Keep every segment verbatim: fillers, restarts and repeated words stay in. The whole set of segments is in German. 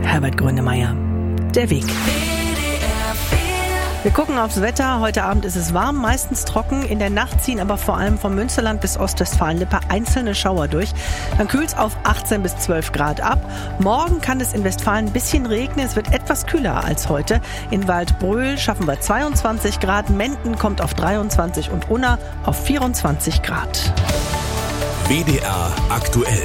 Herbert Grönemeyer. Der Weg. Wir gucken aufs Wetter. Heute Abend ist es warm, meistens trocken. In der Nacht ziehen aber vor allem vom Münsterland bis Ostwestfalen-Lippe einzelne Schauer durch. Dann kühlt es auf achtzehn bis zwölf Grad ab. Morgen kann es in Westfalen ein bisschen regnen. Es wird etwas kühler als heute. In Waldbröl schaffen wir zweiundzwanzig Grad. Menden kommt auf dreiundzwanzig und Unna auf vierundzwanzig Grad. W D R aktuell.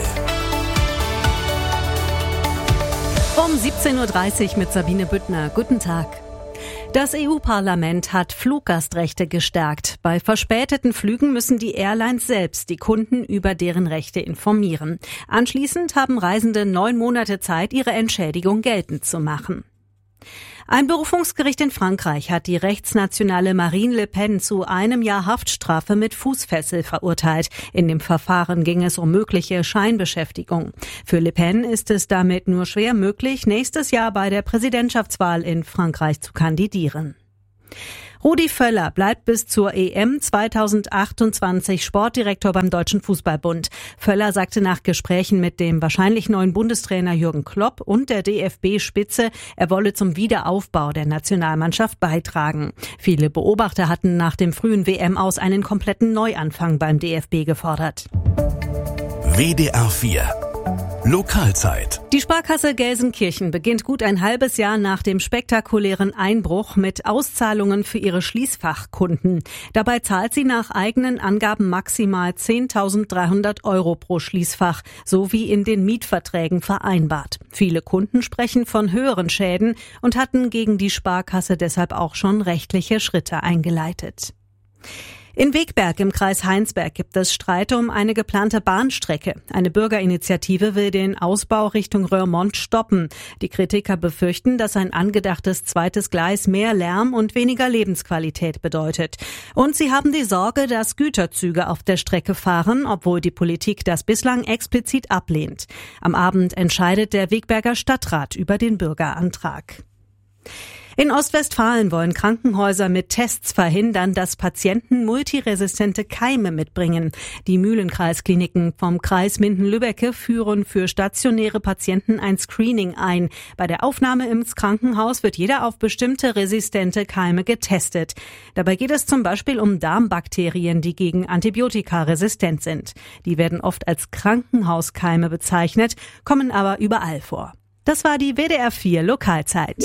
Um siebzehn Uhr dreißig mit Sabine Büttner. Guten Tag. Das E U-Parlament hat Fluggastrechte gestärkt. Bei verspäteten Flügen müssen die Airlines selbst die Kunden über deren Rechte informieren. Anschließend haben Reisende neun Monate Zeit, ihre Entschädigung geltend zu machen. Ein Berufungsgericht in Frankreich hat die rechtsnationale Marine Le Pen zu einem Jahr Haftstrafe mit Fußfessel verurteilt. In dem Verfahren ging es um mögliche Scheinbeschäftigung. Für Le Pen ist es damit nur schwer möglich, nächstes Jahr bei der Präsidentschaftswahl in Frankreich zu kandidieren. Rudi Völler bleibt bis zur E M zweitausendachtundzwanzig Sportdirektor beim Deutschen Fußballbund. Völler sagte nach Gesprächen mit dem wahrscheinlich neuen Bundestrainer Jürgen Klopp und der D F B-Spitze, er wolle zum Wiederaufbau der Nationalmannschaft beitragen. Viele Beobachter hatten nach dem frühen W M-Aus einen kompletten Neuanfang beim D F B gefordert. W D R vier Lokalzeit. Die Sparkasse Gelsenkirchen beginnt gut ein halbes Jahr nach dem spektakulären Einbruch mit Auszahlungen für ihre Schließfachkunden. Dabei zahlt sie nach eigenen Angaben maximal zehntausenddreihundert Euro pro Schließfach, so wie in den Mietverträgen vereinbart. Viele Kunden sprechen von höheren Schäden und hatten gegen die Sparkasse deshalb auch schon rechtliche Schritte eingeleitet. In Wegberg im Kreis Heinsberg gibt es Streit um eine geplante Bahnstrecke. Eine Bürgerinitiative will den Ausbau Richtung Röhrmond stoppen. Die Kritiker befürchten, dass ein angedachtes zweites Gleis mehr Lärm und weniger Lebensqualität bedeutet. Und sie haben die Sorge, dass Güterzüge auf der Strecke fahren, obwohl die Politik das bislang explizit ablehnt. Am Abend entscheidet der Wegberger Stadtrat über den Bürgerantrag. In Ostwestfalen wollen Krankenhäuser mit Tests verhindern, dass Patienten multiresistente Keime mitbringen. Die Mühlenkreiskliniken vom Kreis Minden-Lübbecke führen für stationäre Patienten ein Screening ein. Bei der Aufnahme ins Krankenhaus wird jeder auf bestimmte resistente Keime getestet. Dabei geht es zum Beispiel um Darmbakterien, die gegen Antibiotika resistent sind. Die werden oft als Krankenhauskeime bezeichnet, kommen aber überall vor. Das war die W D R vier Lokalzeit.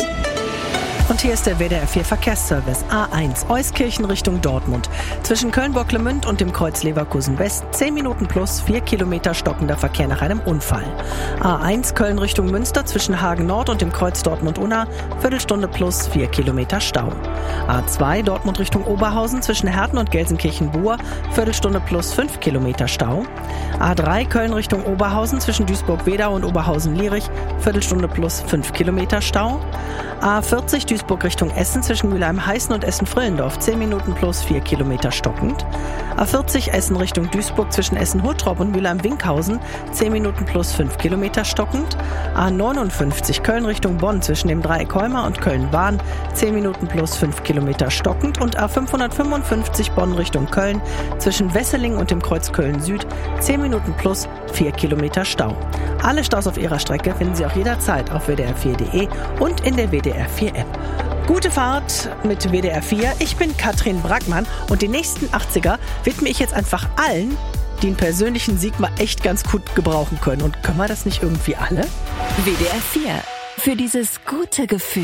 Und hier ist der W D R vier Verkehrsservice. A eins, Euskirchen Richtung Dortmund. Zwischen Köln-Bocklemünd und dem Kreuz Leverkusen West. zehn Minuten plus, vier Kilometer stockender Verkehr nach einem Unfall. A eins, Köln Richtung Münster. Zwischen Hagen Nord und dem Kreuz Dortmund-Unna. Viertelstunde plus, vier Kilometer Stau. A zwei, Dortmund Richtung Oberhausen. Zwischen Herten und Gelsenkirchen-Buhr. Viertelstunde plus, fünf Kilometer Stau. A drei, Köln Richtung Oberhausen. Zwischen Duisburg-Wedau und Oberhausen-Lierich. Viertelstunde plus, fünf Kilometer Stau. A vierzig, Duisburg Richtung Essen zwischen Mülheim-Heißen und Essen-Frillendorf, zehn Minuten plus vier Kilometer stockend. A vierzig Essen Richtung Duisburg zwischen Essen-Huttrop und Mülheim-Winkhausen, zehn Minuten plus fünf Kilometer stockend. A neunundfünfzig Köln Richtung Bonn zwischen dem Dreieck Holmer und Köln-Bahn, zehn Minuten plus fünf Kilometer stockend. Und A fünfhundertfünfundfünfzig Bonn Richtung Köln zwischen Wesseling und dem Kreuz Köln-Süd, zehn Minuten plus vier Kilometer Stau. Alle Staus auf ihrer Strecke finden Sie auch jederzeit auf W D R vier Punkt de und in der W D R vier App. Gute Fahrt mit W D R vier. Ich bin Katrin Brackmann und die nächsten achtziger widme ich jetzt einfach allen, die einen persönlichen Sieg mal echt ganz gut gebrauchen können. Und können wir das nicht irgendwie alle? W D R vier. Für dieses gute Gefühl.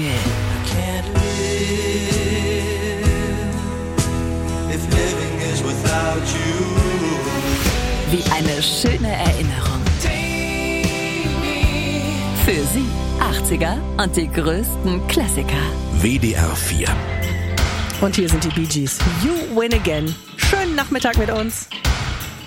Wie eine schöne Erinnerung. Für Sie achtziger und die größten Klassiker. W D R vier. Und hier sind die Bee Gees. You win again. Schönen Nachmittag mit uns.